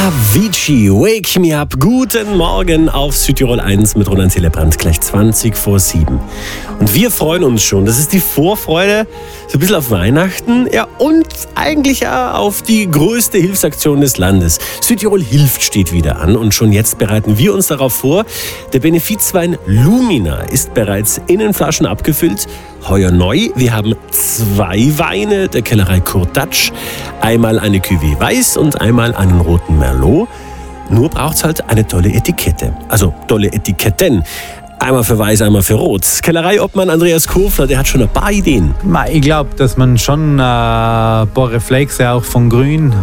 Avicii, Wake Me Up. Guten Morgen auf Südtirol 1 mit Roland Hillebrand, gleich 7:20. Und wir freuen uns schon. Das ist die Vorfreude so ein bisschen auf Weihnachten, ja, und eigentlich auch auf die größte Hilfsaktion des Landes. Südtirol hilft steht wieder an und schon jetzt bereiten wir uns darauf vor. Der Benefizwein Lumina ist bereits in den Flaschen abgefüllt. Heuer neu. Wir haben 2 Weine der Kellerei Kurtatsch. Einmal eine Cuvée Weiß und einmal einen roten Merlot. Nur braucht es halt eine tolle Etikette. Also tolle Etiketten. Einmal für Weiß, einmal für Rot. Kellereiobmann Andreas Kofler, der hat schon ein paar Ideen. Ich glaube, dass man schon ein paar Reflexe auch von Grün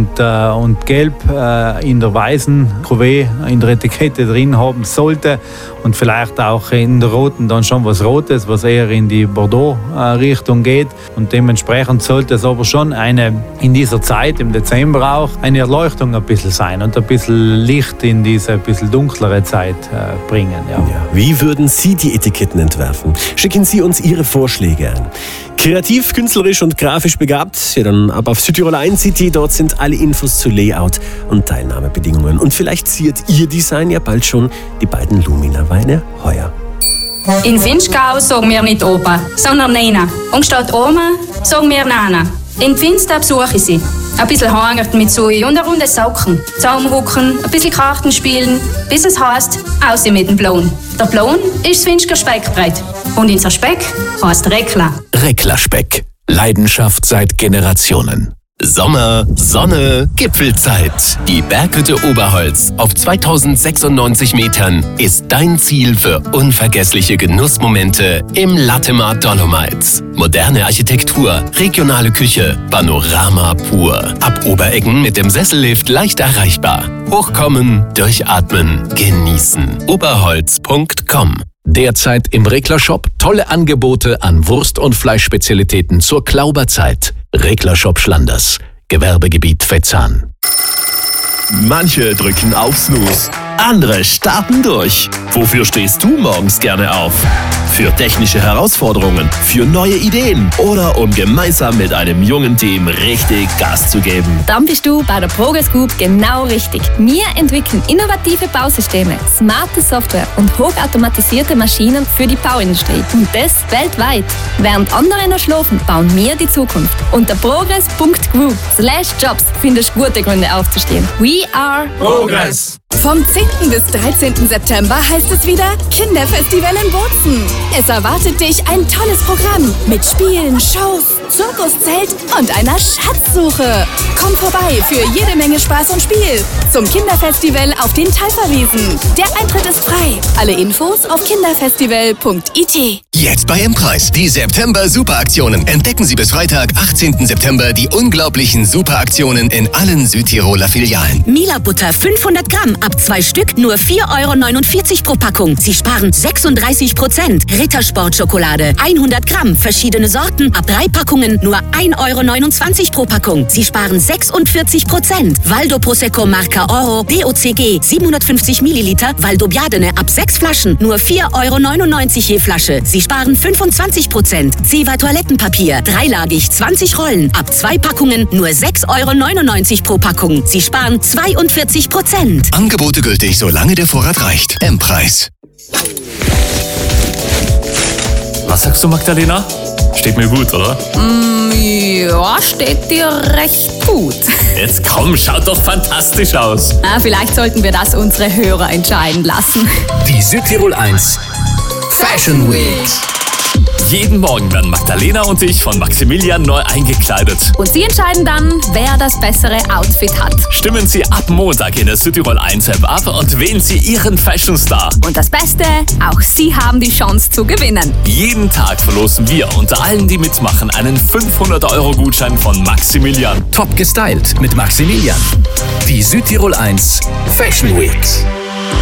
und Gelb in der weißen Cuvée, in der Etikette drin haben sollte. Und vielleicht auch in der roten dann schon was Rotes, was eher in die Bordeaux-Richtung geht. Und dementsprechend sollte es aber schon in dieser Zeit, im Dezember auch, eine Erleuchtung ein bisschen sein und ein bisschen Licht in diese ein bisschen dunklere Zeit bringen. Ja. Wie würden Sie die Etiketten entwerfen? Schicken Sie uns Ihre Vorschläge an. Kreativ, künstlerisch und grafisch begabt? Ja, dann ab auf Südtirol 1 City. Dort sind alle Infos zu Layout und Teilnahmebedingungen. Und vielleicht ziert Ihr Design ja bald schon die beiden Lumina-Weine heuer. In Vinschgau sagen wir nicht Opa, sondern Nena. Und statt Oma sagen wir Nana. In Finster besuche ich sie. Ein bisschen hangert mit Sui und eine Runde Socken. Zusammenhucken, ein bisschen Karten spielen, bis es heisst, aus mit dem Blon. Der Blon ist das Finsker Speckbrett. Und unser Speck heisst Rekla. Rekla-Speck. Leidenschaft seit Generationen. Sommer, Sonne, Gipfelzeit. Die Berghütte Oberholz auf 2096 Metern ist dein Ziel für unvergessliche Genussmomente im Latemar Dolomites. Moderne Architektur, regionale Küche, Panorama pur. Ab Obereggen mit dem Sessellift leicht erreichbar. Hochkommen, durchatmen, genießen. Oberholz.com. Derzeit im Rekla-Shop tolle Angebote an Wurst- und Fleischspezialitäten zur Klauberzeit. Rekla-Shop Schlanders, Gewerbegebiet Vetzahn. Manche drücken auf Snooze, andere starten durch. Wofür stehst du morgens gerne auf? Für technische Herausforderungen, für neue Ideen oder um gemeinsam mit einem jungen Team richtig Gas zu geben? Dann bist du bei der Progress Group genau richtig. Wir entwickeln innovative Bausysteme, smarte Software und hochautomatisierte Maschinen für die Bauindustrie. Und das weltweit. Während andere noch schlafen, bauen wir die Zukunft. Unter progress.group/jobs findest du gute Gründe aufzustehen. We are Progress! Vom 10. bis 13. September heißt es wieder Kinderfestival in Bozen. Es erwartet dich ein tolles Programm mit Spielen, Shows, Zirkuszelt und einer Schatzsuche. Komm vorbei für jede Menge Spaß und Spiel zum Kinderfestival auf den Talferwiesen. Der Eintritt ist frei. Alle Infos auf kinderfestival.it. Jetzt bei M-Preis. Die September-Superaktionen. Entdecken Sie bis Freitag, 18. September, die unglaublichen Superaktionen in allen Südtiroler Filialen. Mila Butter 500 Gramm, ab 2 Stück nur 4,49 € pro Packung. Sie sparen 36%. Rittersport Schokolade 100 Gramm, verschiedene Sorten, ab 3 Packungen nur 1,29 € pro Packung. Sie sparen 46%. Valdo Prosecco Marca Oro DOCG 750 Milliliter, Valdo Biadene ab 6 Flaschen nur 4,99 € je Flasche. Sie sparen 25%. Zewa Toilettenpapier, dreilagig 20 Rollen, ab 2 Packungen nur 6,99 € pro Packung. Sie sparen 42%. Angebote gültig, solange der Vorrat reicht. M-Preis. Was sagst du, Magdalena? Steht mir gut, oder? ja, steht dir recht gut. Jetzt komm, schaut doch fantastisch aus. Vielleicht sollten wir das unsere Hörer entscheiden lassen. Die Südtirol 1 Fashion Week. Jeden Morgen werden Magdalena und ich von Maximilian neu eingekleidet. Und Sie entscheiden dann, wer das bessere Outfit hat. Stimmen Sie ab Montag in der Südtirol 1 App ab und wählen Sie Ihren Fashion Star. Und das Beste, auch Sie haben die Chance zu gewinnen. Jeden Tag verlosen wir unter allen, die mitmachen, einen 500-Euro-Gutschein von Maximilian. Top gestylt mit Maximilian. Die Südtirol 1 Fashion Week.